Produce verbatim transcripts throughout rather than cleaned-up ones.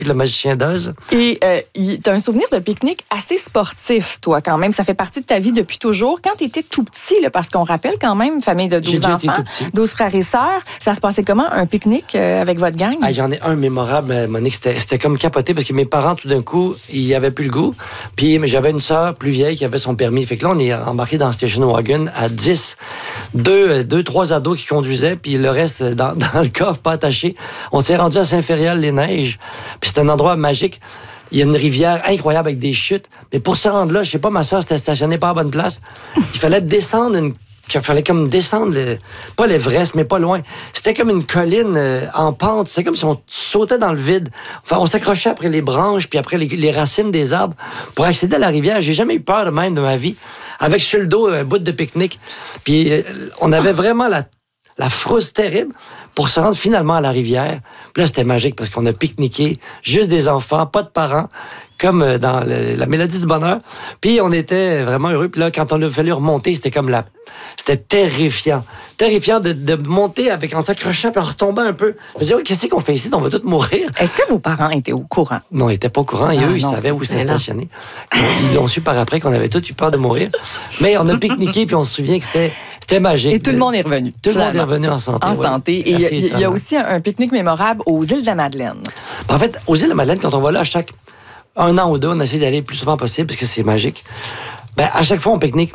le magicien d'Oz. Et euh, tu as un souvenir de pique-nique assez sportif, toi, quand même. Ça fait partie de ta vie depuis toujours. Quand tu étais tout petit, là, parce qu'on rappelle quand même, famille de douze enfants, douze frères et sœurs, ça se passait comment, un pique-nique euh, avec votre gang? Ah, j'en ai un mémorable, Monique. C'était, c'était comme capoté parce que mes parents, tout d'un coup, ils n'avaient plus le goût. Puis j'avais une sœur plus vieille qui avait son permis. Fait que là, on est embarqué dans le station wagon à dix. Deux, deux, trois ados qui conduisaient, puis le reste dans, dans le coffre, pas attaché. On s'est rendu à Saint-Férial-les-Neiges. Puis c'est un endroit magique. Il y a une rivière incroyable avec des chutes. Mais pour se rendre là, je sais pas, ma soeur s'était stationnée pas à bonne place. Il fallait descendre une... Il fallait comme descendre, le... pas l'Everest, mais pas loin. C'était comme une colline euh, en pente. C'était comme si on sautait dans le vide. Enfin, on s'accrochait après les branches, puis après les, les racines des arbres pour accéder à la rivière. J'ai jamais eu peur de même de ma vie. Avec sur le dos un bout de pique-nique. Puis euh, on avait vraiment la, la frousse terrible pour se rendre finalement à la rivière. Puis là, c'était magique parce qu'on a pique-niqué, juste des enfants, pas de parents, comme dans le, la Mélodie du bonheur. Puis on était vraiment heureux. Puis là, quand on a fallu remonter, c'était comme la... C'était terrifiant. Terrifiant de, de monter avec, en s'accrochant puis en retombant un peu. Je me disais, oui, qu'est-ce qu'on fait ici? On va tous mourir. Est-ce que vos parents étaient au courant? Non, ils n'étaient pas au courant. Et ah, eux, ils non, savaient où se stationner. Ils l'ont su par après qu'on avait tous eu peur de mourir. Mais on a pique-niqué puis on se souvient que c'était... C'était magique. Et tout le monde est revenu. Tout le monde est revenu en santé. En ouais. santé. Et il y, y a aussi un, un pique-nique mémorable aux îles de la Madeleine. En fait, aux îles de la Madeleine, quand on va là, à chaque un an ou deux, on essaie d'aller le plus souvent possible parce que c'est magique. Ben, à chaque fois, on pique-nique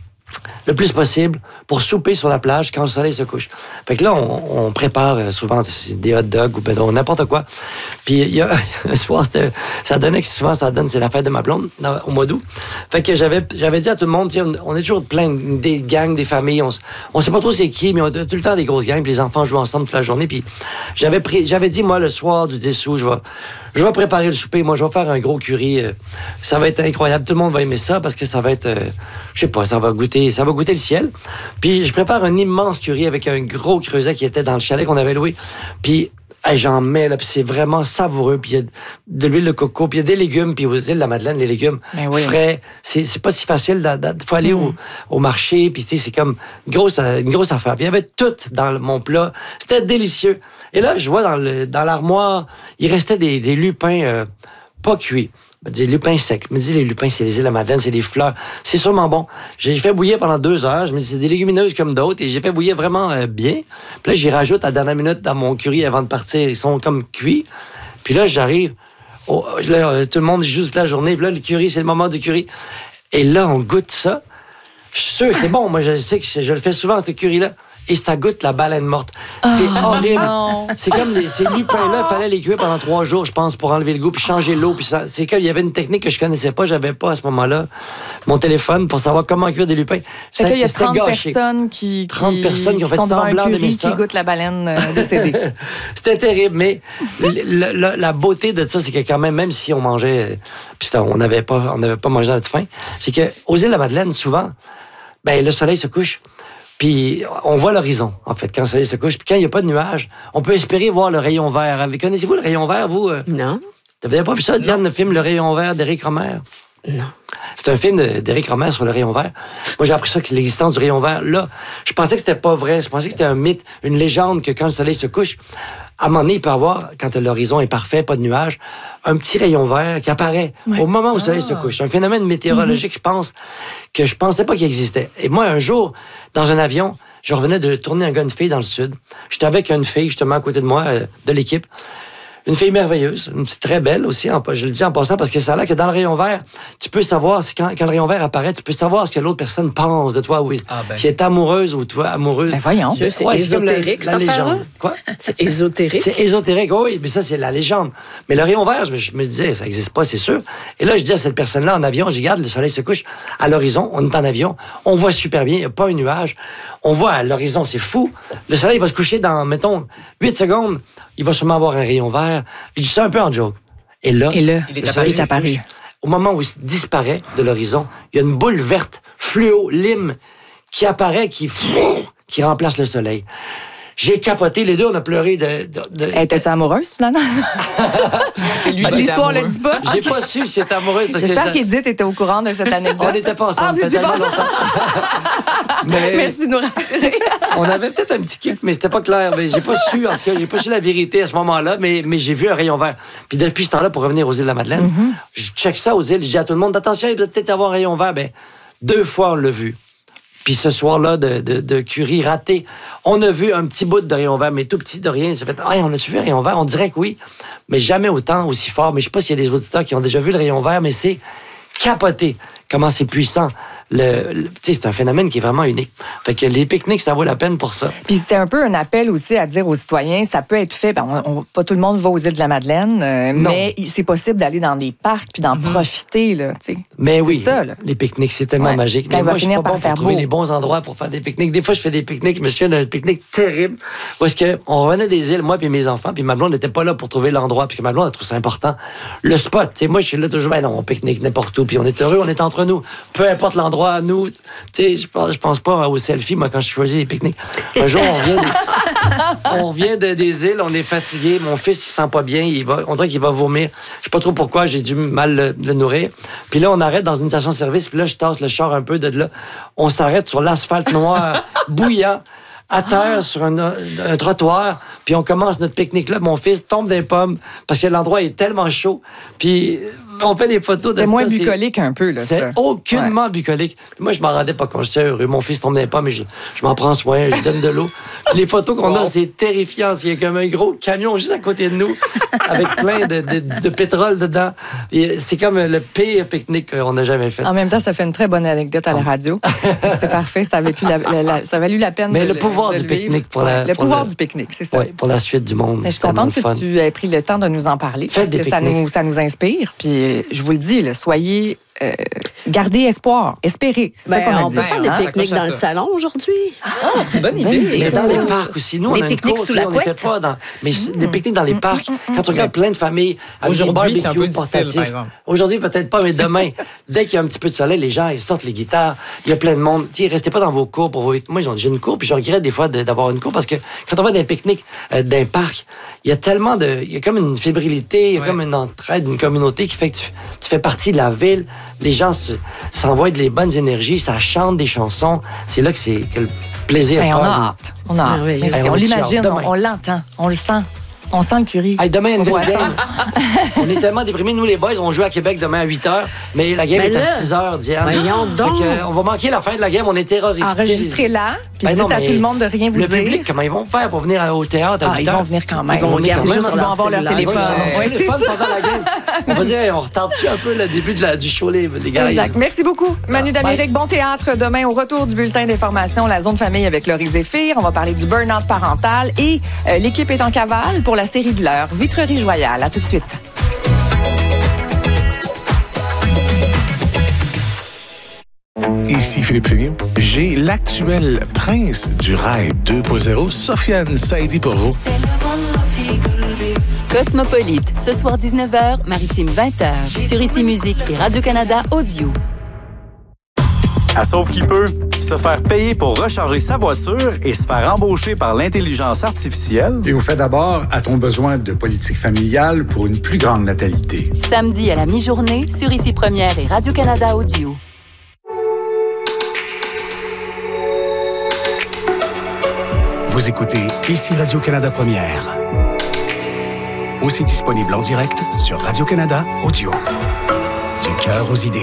le plus possible pour souper sur la plage quand le soleil se couche. Fait que là, on, on prépare souvent des hot dogs ou ben, n'importe quoi. Puis il y a un soir, ça donnait que souvent, ça donne, c'est la fête de ma blonde au mois d'août. Fait que j'avais, j'avais dit à tout le monde, on est toujours plein des gangs, des familles, on, on sait pas trop c'est qui, mais on a tout le temps des grosses gangs, puis les enfants jouent ensemble toute la journée. Puis j'avais pris, j'avais dit, moi, le soir du dix août, je vais, je vais préparer le souper. Moi, je vais faire un gros curry. Ça va être incroyable. Tout le monde va aimer ça parce que ça va être, euh, je sais pas, ça va goûter, ça va goûter le ciel. Puis je prépare un immense curry avec un gros creuset qui était dans le chalet qu'on avait loué. Puis hey, j'en mets, là, puis c'est vraiment savoureux. Puis il y a de l'huile de coco, puis il y a des légumes. Puis aux îles de la Madeleine, les légumes oui. frais. C'est, c'est pas si facile. Il faut aller mmh. au, au marché. Puis tu sais, c'est comme une grosse, une grosse affaire. Puis il y avait tout dans le, mon plat. C'était délicieux. Et là, je vois dans, le, dans l'armoire, il restait des, des lupins euh, pas cuits. Des lupins secs. Je me dis, les lupins, c'est les îles de la Madeleine, c'est des fleurs. C'est sûrement bon. J'ai fait bouillir pendant deux heures. Je me dis, c'est des légumineuses comme d'autres. Et j'ai fait bouillir vraiment euh, bien. Puis là, j'y rajoute à la dernière minute dans mon curry avant de partir. Ils sont comme cuits. Puis là, j'arrive. Oh, là, tout le monde joue toute la journée. Puis là, le curry, c'est le moment du curry. Et là, on goûte ça. Je suis sûr, c'est bon. Moi, je sais que je le fais souvent, ce curry-là. Et ça goûte la baleine morte. C'est oh, horrible. Non. C'est comme les, ces lupins-là, il fallait les cuire pendant trois jours, je pense, pour enlever le goût puis changer l'eau. Puis ça, c'est comme il y avait une technique que je connaissais pas, j'avais pas à ce moment-là mon téléphone pour savoir comment cuire des lupins. Ça, il y a trente gâché. personnes qui, qui trente personnes qui ont fait semblant d'aimer ça. Qui goûtent la baleine euh, décédée. C'était terrible, mais le, le, la beauté de ça, c'est que quand même, même si on mangeait, puis on n'avait pas, on n'avait pas mangé à notre faim, c'est que aux îles de la Madeleine, souvent, ben le soleil se couche. Puis on voit l'horizon, en fait, quand le soleil se couche. Puis quand il n'y a pas de nuages, on peut espérer voir le rayon vert. Connaissez-vous le rayon vert, vous? Non. Vous n'avez pas vu ça, Diane, le film Le rayon vert d'Éric Romer? Non. C'est un film d'Éric Romer sur le rayon vert. Moi, j'ai appris ça, que l'existence du rayon vert, là, je pensais que c'était pas vrai. Je pensais que c'était un mythe, une légende, que quand le soleil se couche, à un moment donné, il peut y avoir, quand l'horizon est parfait, pas de nuages, un petit rayon vert qui apparaît ouais. au moment où le soleil ah. se couche. C'est un phénomène météorologique, mm-hmm. je pense, que je pensais pas qu'il existait. Et moi, un jour, dans un avion, je revenais de tourner un gars, une fille dans le sud. J'étais avec une fille, justement, à côté de moi, euh, de l'équipe. Une fille merveilleuse, c'est très belle aussi, en, je le dis en passant, parce que ça a l'air que dans le rayon vert, tu peux savoir, si quand, quand le rayon vert apparaît, tu peux savoir ce que l'autre personne pense de toi, ou ah ben. si elle est amoureuse ou toi amoureuse. Ben voyons. C'est, c'est ouais, ésotérique, c'est la, la légende. Quoi? C'est ésotérique. C'est ésotérique, oui, mais ça, c'est la légende. Mais le rayon vert, je me, je me disais, ça n'existe pas, c'est sûr. Et là, je dis à cette personne-là, en avion, je regarde, le soleil se couche à l'horizon, on est en avion, on voit super bien, il n'y a pas un nuage. On voit à l'horizon, c'est fou. Le soleil va se coucher dans, mettons, huit secondes. Il va sûrement avoir un rayon vert. Je dis ça un peu en joke. Et là, Et là le soleil est apparu. Au moment où il disparaît de l'horizon, il y a une boule verte, fluo, lime, qui apparaît, qui, qui remplace le soleil. J'ai capoté. Les deux, on a pleuré de... de, de... Étais-tu amoureuse, finalement? C'est lui lui, l'histoire le dit pas. J'ai pas su si était amoureuse. J'espère qu'Edith était au courant de cette anecdote. On n'était pas ensemble. Ah, tellement longtemps. mais merci de nous rassurer. On avait peut-être un petit kick, mais c'était pas clair. Mais j'ai pas su, en tout cas, j'ai pas su la vérité à ce moment-là, mais, mais j'ai vu un rayon vert. Puis depuis ce temps-là, pour revenir aux îles de la Madeleine, mm-hmm. je check ça aux îles, je dis à tout le monde, attention, il peut peut-être avoir un rayon vert. Ben, deux fois, on l'a vu. Puis ce soir-là, de, de, de Curie raté, on a vu un petit bout de rayon vert, mais tout petit de rien. Ça fait, hey, on a-tu vu un rayon vert? On dirait que oui, mais jamais autant, aussi fort. Mais je sais pas s'il y a des auditeurs qui ont déjà vu le rayon vert, mais c'est capoté. Comment c'est puissant. Le, le, c'est un phénomène qui est vraiment unique. Fait que les pique-niques, ça vaut la peine pour ça. Puis c'était un peu un appel aussi à dire aux citoyens, ça peut être fait, ben on, on, pas tout le monde va aux îles de la Madeleine, euh, mais c'est possible d'aller dans des parcs puis d'en mm-hmm. profiter. Là, mais c'est oui, ça, là. Les pique-niques, c'est tellement ouais. magique. Mais moi, je suis pas bon pour trouver beau. les bons endroits pour faire des pique-niques. Des fois, je fais des pique-niques, je me souviens d'un pique-nique terrible, où est-ce qu'on revenait des îles, moi puis mes enfants, puis ma blonde n'était pas là pour trouver l'endroit, puis ma blonde, elle trouve ça important. Le spot, tu sais, moi, je suis là toujours, ben non, on pique-nique n'importe où, puis on est heureux, on est entre nous. Peu importe l'endroit, nous... Tu sais, je pense, je pense pas aux selfies, moi, quand je choisis les pique-niques. Un jour, on revient, des, on revient de, des îles, on est fatigué. Mon fils, il sent pas bien. Il va, on dirait qu'il va vomir. Je sais pas trop pourquoi, j'ai dû mal le, le nourrir. Puis là, on arrête dans une station-service. Puis là, je tasse le char un peu de là. On s'arrête sur l'asphalte noir, bouillant, à terre, sur un, un trottoir. Puis on commence notre pique-nique-là. Mon fils tombe des pommes parce que l'endroit est tellement chaud. Puis... on fait des photos de ça. C'est moins bucolique c'est... un peu, là. C'est ça. aucunement ouais. bucolique. Moi, je m'en rendais pas compte. J'étais heureux. Mon fils tombait pas, mais je, je m'en prends soin. Je donne de l'eau. Puis les photos qu'on wow. a, c'est terrifiant. Il y a comme un gros camion juste à côté de nous, avec plein de, de, de pétrole dedans. Et c'est comme le pire pique-nique qu'on a jamais fait. En même temps, ça fait une très bonne anecdote à la radio. C'est parfait. Ça a, valu la, la, la, ça a valu la peine mais de le pouvoir de du pique-nique. Pour la, le pour pouvoir le... du pique-nique, c'est ça. Oui, pour la suite du monde. Mais je suis contente que tu aies pris le temps de nous en parler. Faites parce que ça nous, ça nous inspire. Puis je vous le dis, là, soyez... Euh, gardez espoir, espérez. C'est ben, ça qu'on a on dit. peut faire des pique-niques dans le salon aujourd'hui. Ah, c'est une bonne idée. Mais dans les parcs aussi. Nous, les on a une pique-niques cour, sous la on n'était pas dans... Mais mmh. les pique-niques dans les parcs, mmh. quand tu regardes plein de familles avec aujourd'hui, des c'est un peu portatifs. difficile, par exemple. Aujourd'hui, peut-être pas, mais demain, dès qu'il y a un petit peu de soleil, les gens, ils sortent les guitares. Il y a plein de monde. T'sais, restez pas dans vos cours pour vous... Moi, j'ai une cour, puis je regrette des fois de, d'avoir une cour parce que quand on va dans un pique-nique, euh, dans un parc, il y a tellement de... Il y a comme une fébrilité, il y a ouais. comme une entraide, une communauté qui fait que tu, tu fais partie de la ville. Les gens se, s'envoient des bonnes énergies, ça chante des chansons. C'est là que, c'est, que le plaisir ben, on a hâte. On a hâte. Hey, on, on l'imagine, on, on l'entend, on le sent. On sent le Curie. Hey, demain, il y a une grosse game. On est tellement déprimés. Nous, les boys, on joue à Québec demain à huit heures, mais la game mais est là, à six heures, Diane. Voyons donc. Fait que, on va manquer la fin de la game. On est terrorisés. Enregistrez-la, puis ben dites non, à tout le monde de rien vous le dire. Le public, comment ils vont faire pour venir au théâtre à ah, huit heures? Ils vont venir quand même. Ils vont venir quand même. Ils vont avoir leur téléphone. Ouais, c'est fun pendant la game. On va dire, on retarde-tu un peu le début de la, du show, les, les gars? Exact. Merci beaucoup, Manu d'Amérique. Bon théâtre demain au retour du bulletin d'information, la zone famille avec Laurie Zéphir. On va parler du burn-out parental et euh, l'équipe est en cavale pour la série de l'heure. Vitrerie Joyale. À tout de suite. Ici Philippe Fénion. J'ai l'actuel prince du rail deux point zéro, Sofiane Saïdi, pour vous. Cosmopolite, ce soir dix-neuf heures, Maritime vingt heures, sur Ici Musique et Radio-Canada Audio. À Sauve qui peut, se faire payer pour recharger sa voiture et se faire embaucher par l'intelligence artificielle. Et au fait d'abord, a-t-on besoin de politique familiale pour une plus grande natalité? Samedi à la mi-journée, sur Ici Première et Radio-Canada Audio. Vous écoutez Ici Radio-Canada Première. Aussi disponible en direct sur Radio-Canada Audio. Du cœur aux idées.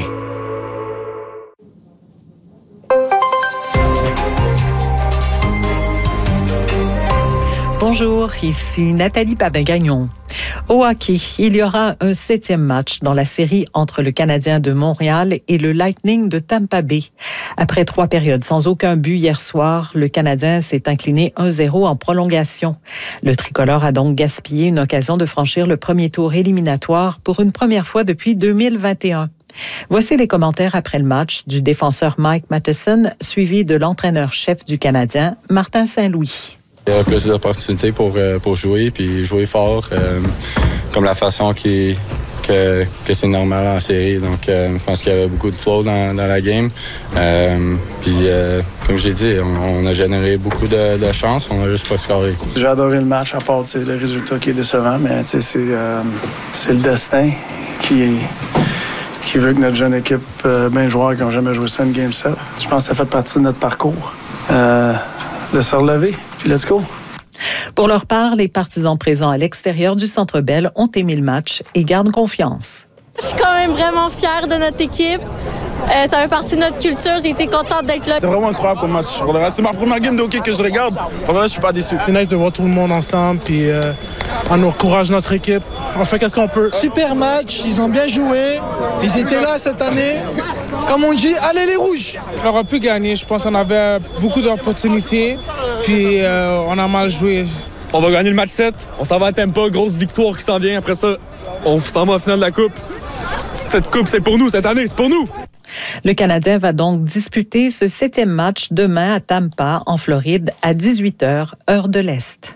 Bonjour, ici Nathalie Papin-Gagnon. Au hockey, il y aura un septième match dans la série entre le Canadien de Montréal et le Lightning de Tampa Bay. Après trois périodes sans aucun but hier soir, le Canadien s'est incliné un zéro en prolongation. Le tricolore a donc gaspillé une occasion de franchir le premier tour éliminatoire pour une première fois depuis deux mille vingt et un. Voici les commentaires après le match du défenseur Mike Matheson, suivi de l'entraîneur-chef du Canadien, Martin Saint-Louis. Il y a plus d'opportunités pour, pour jouer, puis jouer fort, euh, comme la façon qu'ils que, que c'est normal en série. Donc, euh, je pense qu'il y avait beaucoup de flow dans, dans la game. Euh, puis, euh, comme j'ai dit, on, on a généré beaucoup de, de chances, on n'a juste pas scoré. J'ai adoré le match, à part le résultat qui est décevant, mais c'est, euh, c'est le destin qui est... qui veut que notre jeune équipe, euh, bien joueurs qui n'ont jamais joué ça, une game sept. Je pense que ça fait partie de notre parcours, euh, de se relever, puis let's go. Pour leur part, les partisans présents à l'extérieur du Centre Bell ont aimé le match et gardent confiance. Je suis quand même vraiment fière de notre équipe. Euh, ça fait partie de notre culture. J'ai été contente d'être là. C'est vraiment incroyable comme match. Pour le reste, c'est ma première game de hockey que je regarde. Pour le reste, je suis pas déçu. C'est nice de voir tout le monde ensemble, puis euh, on encourage notre équipe. On fait qu'est-ce qu'on peut. Super match, ils ont bien joué. Ils étaient là cette année. Comme on dit, allez les Rouges! On aurait pu gagner. Je pense qu'on avait beaucoup d'opportunités, puis euh, on a mal joué. On va gagner le match sept. On s'en va à Tampa. Grosse victoire qui s'en vient. Après ça, on s'en va en finale de la Coupe. Cette Coupe, c'est pour nous cette année. C'est pour nous! Le Canadien va donc disputer ce septième match demain à Tampa, en Floride, à dix-huit heures, heure de l'Est.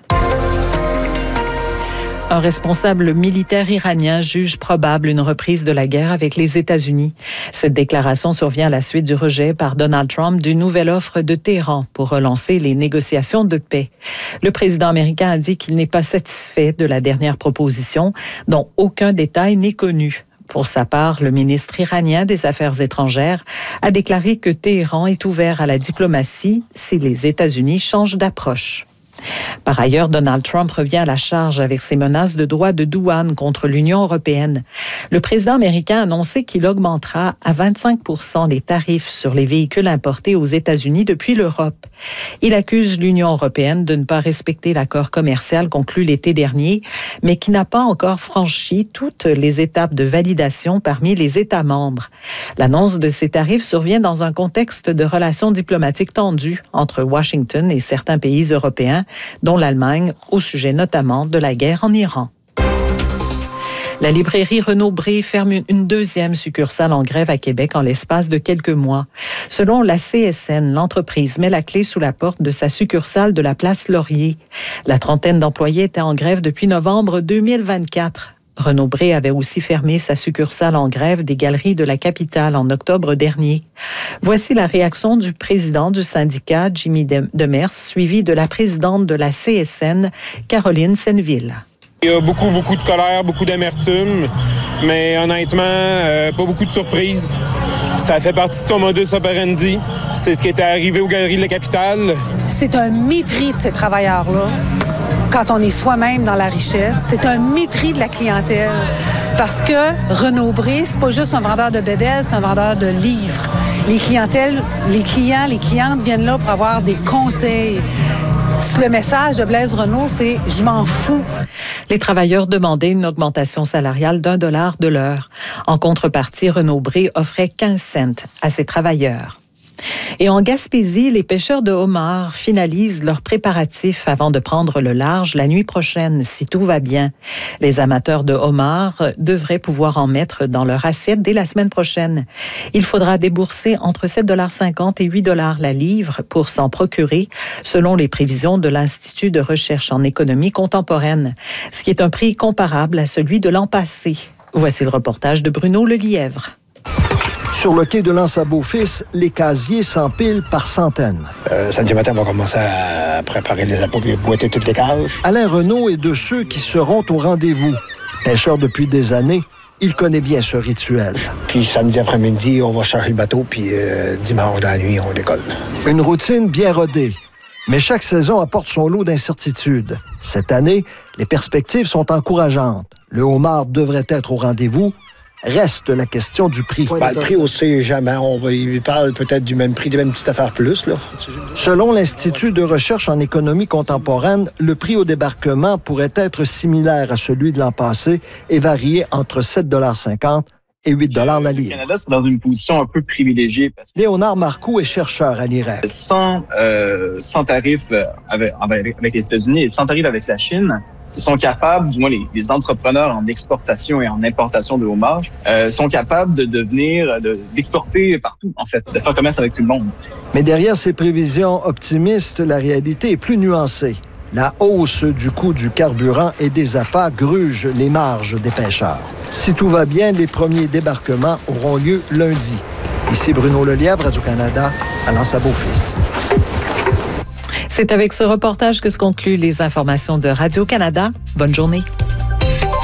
Un responsable militaire iranien juge probable une reprise de la guerre avec les États-Unis. Cette déclaration survient à la suite du rejet par Donald Trump d'une nouvelle offre de Téhéran pour relancer les négociations de paix. Le président américain a dit qu'il n'est pas satisfait de la dernière proposition, dont aucun détail n'est connu. Pour sa part, le ministre iranien des Affaires étrangères a déclaré que Téhéran est ouvert à la diplomatie si les États-Unis changent d'approche. Par ailleurs, Donald Trump revient à la charge avec ses menaces de droits de douane contre l'Union européenne. Le président américain a annoncé qu'il augmentera à vingt-cinq pour cent les tarifs sur les véhicules importés aux États-Unis depuis l'Europe. Il accuse l'Union européenne de ne pas respecter l'accord commercial conclu l'été dernier, mais qui n'a pas encore franchi toutes les étapes de validation parmi les États membres. L'annonce de ces tarifs survient dans un contexte de relations diplomatiques tendues entre Washington et certains pays européens, dont l'Allemagne, au sujet notamment de la guerre en Iran. La librairie Renaud-Bré ferme une deuxième succursale en grève à Québec en l'espace de quelques mois. Selon la C S N, l'entreprise met la clé sous la porte de sa succursale de la place Laurier. La trentaine d'employés étaient en grève depuis novembre deux mille vingt-quatre. Renaud-Bré avait aussi fermé sa succursale en grève des Galeries de la Capitale en octobre dernier. Voici la réaction du président du syndicat, Jimmy Demers, suivi de la présidente de la C S N, Caroline Senneville. Il y a beaucoup, beaucoup de colère, beaucoup d'amertume, mais honnêtement, euh, pas beaucoup de surprises. Ça fait partie de son modus operandi. C'est ce qui était arrivé aux Galeries de la Capitale. C'est un mépris de ces travailleurs-là. Quand on est soi-même dans la richesse, c'est un mépris de la clientèle. Parce que Renaud-Bré, c'est pas juste un vendeur de bébelles, c'est un vendeur de livres. Les clientèles, les clients, les clientes viennent là pour avoir des conseils. Le message de Blaise Renaud, c'est « je m'en fous ». Les travailleurs demandaient une augmentation salariale d'un dollar de l'heure. En contrepartie, Renaud-Bré offrait quinze cents à ses travailleurs. Et en Gaspésie, les pêcheurs de homards finalisent leurs préparatifs avant de prendre le large la nuit prochaine, si tout va bien. Les amateurs de homards devraient pouvoir en mettre dans leur assiette dès la semaine prochaine. Il faudra débourser entre sept dollars cinquante et huit dollars la livre pour s'en procurer, selon les prévisions de l'Institut de recherche en économie contemporaine, ce qui est un prix comparable à celui de l'an passé. Voici le reportage de Bruno Lelièvre. Sur le quai de l'Anse à Beaufils, les casiers s'empilent par centaines. Euh, samedi matin, on va commencer à préparer les appôts et boîter toutes les cages. Alain Renaud est de ceux qui seront au rendez-vous. Pêcheur depuis des années, il connaît bien ce rituel. Puis samedi après-midi, on va charger le bateau, puis euh, dimanche dans la nuit, on décolle. Une routine bien rodée. Mais chaque saison apporte son lot d'incertitudes. Cette année, les perspectives sont encourageantes. Le homard devrait être au rendez-vous. Reste la question du prix. Ben, le prix, on sait jamais. On va, il parle peut-être du même prix, des mêmes petites affaires plus. Là. Selon l'Institut de recherche en économie contemporaine, le prix au débarquement pourrait être similaire à celui de l'an passé et varier entre sept dollars cinquante et huit dollars la livre. Le Canada, c'est dans une position un peu privilégiée. Parce que Léonard Marcoux est chercheur à l'I R E C. Sans, euh, sans tarif avec, avec les États-Unis et sans tarif avec la Chine, qui sont capables, du moins les, les entrepreneurs en exportation et en importation de homard, euh, sont capables de devenir, de, d'exporter partout, en fait, de faire commerce avec tout le monde. Mais derrière ces prévisions optimistes, la réalité est plus nuancée. La hausse du coût du carburant et des appâts gruge les marges des pêcheurs. Si tout va bien, les premiers débarquements auront lieu lundi. Ici Bruno Lelièvre, Radio-Canada, à L'Anse-à-Beaufils. C'est avec ce reportage que se concluent les informations de Radio-Canada. Bonne journée.